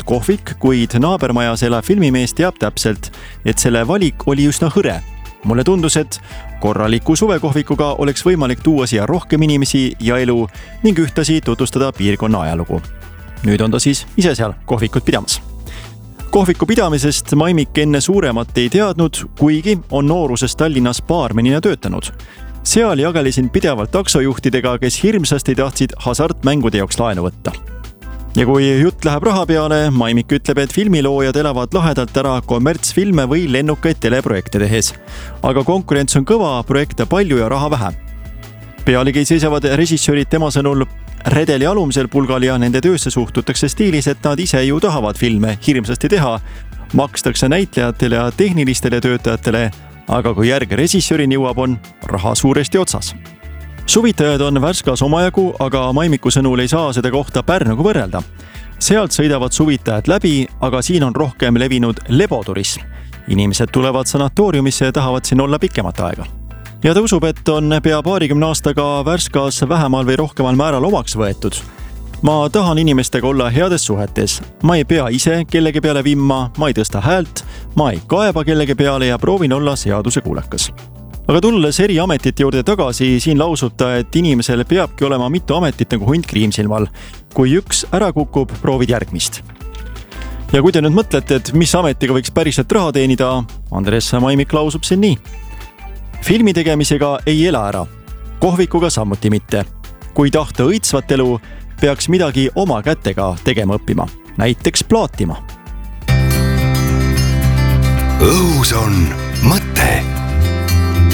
kohvik, kuid naabermajas elav filmimees teab täpselt, et selle valik oli üsna hõre. Mulle tundus, et korraliku suvekohvikuga oleks võimalik tuua siia rohkem inimesi ja elu ning ühtasi tutvustada piirkonna ajalugu. Nüüd on ta siis ise seal kohvikut pidamas. Kohviku pidamisest Maimik enne suuremat ei teadnud, kuigi on noorusest Tallinnas baarmenina töötanud. Seal jagelesin pidevalt taksojuhtidega, kes hirmsasti tahtsid hasartmängude jaoks laenu võtta. Ja kui jutt läheb raha peale, Maimik ütleb, et filmiloojad elavad lahedalt ära kommertsfilme või lennukaid teleprojekte tehes. Aga konkurents on kõva, projekte palju ja raha vähe. Pealegi seisavad režissöörid tema sõnul redeli alumisel pulgal ja nende töösse suhtutakse stiilis, et nad ise ju tahavad filme hirmsasti teha, makstakse näitlejatele ja tehnilistele töötajatele, aga kui järg režissöörini jõuab, on raha suuresti otsas. Suvitajad on Värskas omajagu, aga Maimiku sõnul ei saa seda kohta Pärnuga võrrelda. Sealt sõidavad suvitajad läbi, aga siin on rohkem levinud leboturism. Inimesed tulevad sanatooriumisse ja tahavad siin olla pikemat aega. Ja ta usub, et on pea 20 aastaga Värskas vähemal või rohkemal määral omaks võetud. Ma tahan inimestega olla heades suhetes. Ma ei pea ise kellegi peale vimma, ma ei tõsta häält, ma ei kaeba kellegi peale ja proovin olla seaduse kuulekas. Aga tulles eri ametite juurde tagasi, siin lausub ta, et inimesel peabki olema mitu ametit nagu hunt kriimsilmal. Kui üks ära kukub, proovid järgmist. Ja kui te nüüd mõtlete, et mis ametiga võiks päriselt raha teenida, Andres Maimik lausub siin nii. Filmi tegemisega ei ela ära. Kohvikuga samuti mitte. Kui tahta õitsvat elu, peaks midagi oma kätega tegema õppima. Näiteks plaatima. Õhus on